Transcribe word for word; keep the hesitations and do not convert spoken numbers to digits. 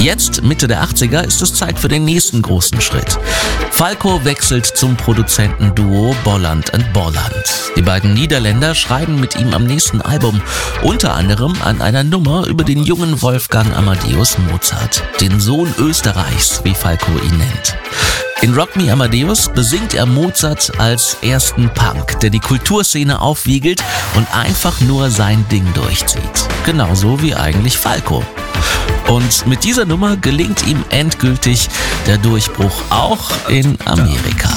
Jetzt, Mitte der achtziger, ist es Zeit für den nächsten großen Schritt. Falco wechselt zum Produzentenduo Bolland and Bolland. Die beiden Niederländer schreiben mit ihm am nächsten Album unter anderem an einer Nummer über den jungen Wolfgang Amadeus Mozart, den Sohn Österreichs, wie Falco ihn nennt. In Rock Me Amadeus besingt er Mozart als ersten Punk, der die Kulturszene aufwiegelt und einfach nur sein Ding durchzieht. Genauso wie eigentlich Falco. Und mit dieser Nummer gelingt ihm endgültig der Durchbruch auch in Amerika.